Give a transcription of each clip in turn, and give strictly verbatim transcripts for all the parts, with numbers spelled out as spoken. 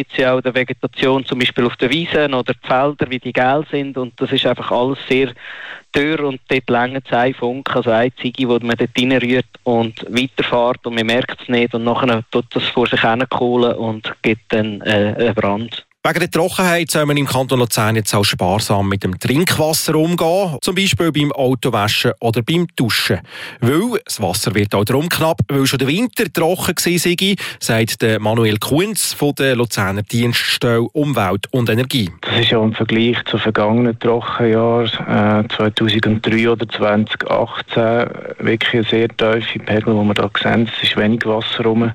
schadet sie auch der Vegetation, zum Beispiel auf den Wiesen oder die Felder, wie die gel sind. Und das ist einfach alles sehr teuer und dort länger es ein Funken, also eine Ziege, die man dort reinrührt und weiterfährt und man merkt es nicht und nachher tut das vor sich hin kohlen und gibt dann äh, einen Brand. Wegen der Trockenheit soll man im Kanton Luzern jetzt auch sparsam mit dem Trinkwasser umgehen, zum Beispiel beim Autowaschen oder beim Duschen. Weil das Wasser wird auch darum knapp, weil schon der Winter trocken war, sagt der Manuel Kunz von der Luzerner Dienststelle Umwelt und Energie. Das ist ja im Vergleich zu vergangenen Trockenjahren äh, zweitausenddrei oder zweitausendachtzehn wirklich eine sehr tiefe Pegel, wo wir da sehen, es ist wenig Wasser rum.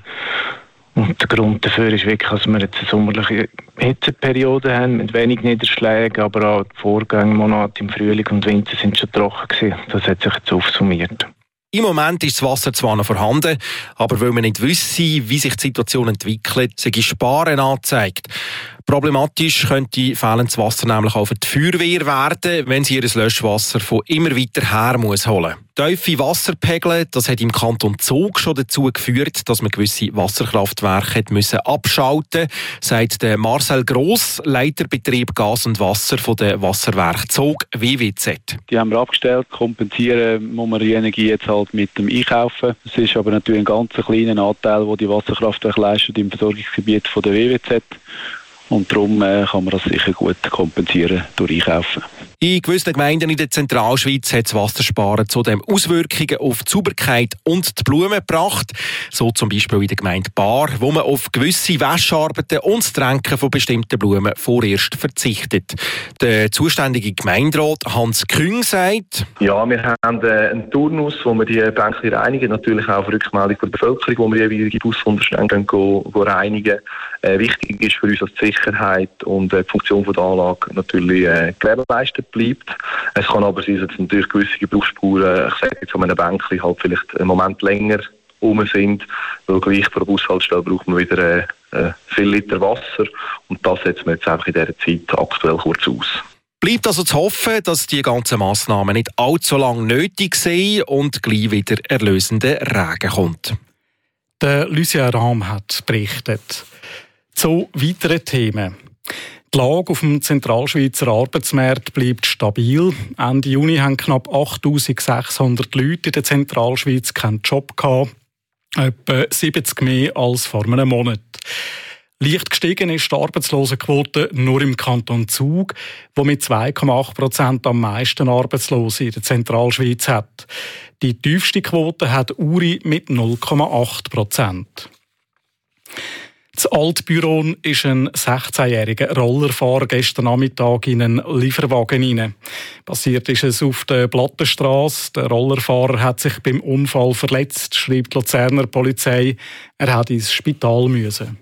Und der Grund dafür ist wirklich, dass wir jetzt eine sommerliche Hitzeperiode haben mit wenig Niederschlägen, aber auch die Vorgängermonate im Frühling und Winter sind schon trocken gewesen. Das hat sich jetzt aufsummiert. Im Moment ist das Wasser zwar noch vorhanden, aber weil man nicht wisse, wie sich die Situation entwickelt, sei Sparen angezeigt. Problematisch könnte fehlendes Wasser nämlich auch für die Feuerwehr werden, wenn sie ihr Löschwasser von immer weiter her muss holen. Tiefe Wasserpegel, das hat im Kanton Zug schon dazu geführt, dass man gewisse Wasserkraftwerke müssen abschalten, sagt der Marcel Gross, Leiter Betrieb Gas und Wasser von der Wasserwerk Zug W W Z. Die haben wir abgestellt, kompensieren muss man die Energie jetzt halt mit dem Einkaufen. Es ist aber natürlich ein ganz kleiner Anteil, den die Wasserkraftwerke leisten im Versorgungsgebiet von der W W Z. Und darum äh, kann man das sicher gut kompensieren durch Einkaufen. In gewissen Gemeinden in der Zentralschweiz hat das Wassersparen zudem Auswirkungen auf die Sauberkeit und die Blumen gebracht. So zum Beispiel in der Gemeinde Baar, wo man auf gewisse Wäschearbeiten und das Tränken von bestimmten Blumen vorerst verzichtet. Der zuständige Gemeinderat Hans Küng sagt: Ja, wir haben äh, einen Turnus, wo wir die Bänke reinigen, natürlich auch auf Rückmeldung der Bevölkerung, wo wir die jeweilige Bussunterstände go, go reinigen. Äh, wichtig ist für uns, dass die Sicherheit und äh, die Funktion von der Anlage natürlich äh, gewährleistet bleibt. Es kann aber sein, dass natürlich gewisse Gebrauchsspuren, ich sage jetzt an einem Bänkchen, halt vielleicht einen Moment länger rum sind, weil gleich vor der Bushaltestelle braucht man wieder äh, äh, viel Liter Wasser und das setzen wir jetzt einfach in dieser Zeit aktuell kurz aus. Bleibt also zu hoffen, dass die ganzen Massnahmen nicht allzu lange nötig sind und gleich wieder erlösender Regen kommt. Der Lucien Rahm hat berichtet. Zu weiteren Themen. Die Lage auf dem Zentralschweizer Arbeitsmarkt bleibt stabil. Ende Juni haben knapp achttausendsechshundert Leute in der Zentralschweiz keinen Job gehabt. Etwa siebzig mehr als vor einem Monat. Leicht gestiegen ist die Arbeitslosenquote nur im Kanton Zug, wo mit zwei Komma acht Prozent am meisten Arbeitslose in der Zentralschweiz hat. Die tiefste Quote hat Uri mit null Komma acht Prozent. Das Altbüro ist ein sechzehnjähriger Rollerfahrer gestern Nachmittag in einen Lieferwagen hinein. Passiert ist es auf der Plattenstrasse. Der Rollerfahrer hat sich beim Unfall verletzt, schreibt die Luzerner Polizei. Er hat ins Spital müssen.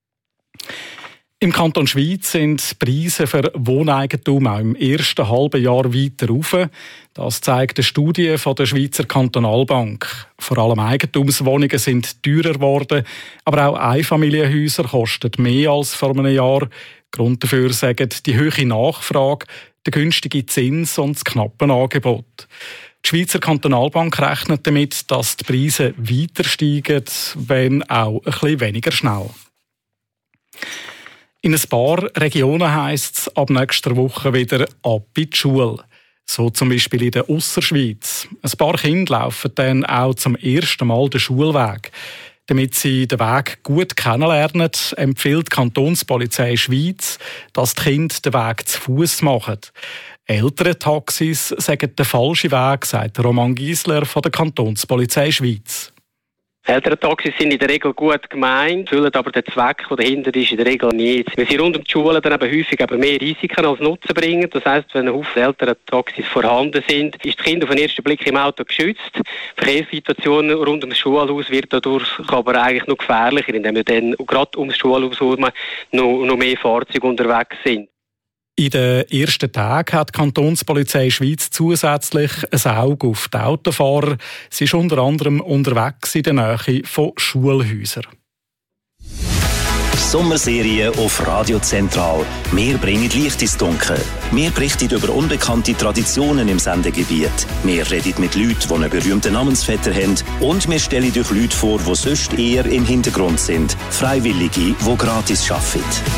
Im Kanton Schweiz sind die Preise für Wohneigentum auch im ersten halben Jahr weiter rauf. Das zeigt eine Studie von der Schweizer Kantonalbank. Vor allem Eigentumswohnungen sind teurer geworden, aber auch Einfamilienhäuser kosten mehr als vor einem Jahr. Grund dafür sagen die hohe Nachfrage, der günstige Zins und das knappe Angebot. Die Schweizer Kantonalbank rechnet damit, dass die Preise weiter steigen, wenn auch ein bisschen weniger schnell. In ein paar Regionen heisst es ab nächster Woche wieder ab in die Schule. So zum Beispiel in der Ausserschweiz. Ein paar Kinder laufen dann auch zum ersten Mal den Schulweg. Damit sie den Weg gut kennenlernen, empfiehlt die Kantonspolizei Schweiz, dass die Kinder den Weg zu Fuss machen. Ältere Taxis sagen den falschen Weg, sagt Roman Giesler von der Kantonspolizei Schweiz. Ältere Taxis sind in der Regel gut gemeint, füllen aber den Zweck, der dahinter ist, in der Regel nicht. Weil sie rund um die Schulen dann eben häufig eben mehr Risiken als Nutzen bringen. Das heisst, wenn ein Haufen ältere Taxis vorhanden sind, ist das Kind auf den ersten Blick im Auto geschützt. Die Verkehrssituation rund um das Schulhaus wird dadurch aber eigentlich noch gefährlicher, indem wir dann gerade um das Schulhaus herum noch, noch mehr Fahrzeuge unterwegs sind. In den ersten Tagen hat die Kantonspolizei Schweiz zusätzlich ein Auge auf die Autofahrer. Sie ist unter anderem unterwegs in der Nähe von Schulhäusern. Sommerserie auf Radio Zentral. Wir bringen Licht ins Dunkel. Wir berichten über unbekannte Traditionen im Sendegebiet. Wir reden mit Leuten, die einen berühmten Namensvetter haben. Und wir stellen euch Leute vor, die sonst eher im Hintergrund sind. Freiwillige, die gratis arbeiten.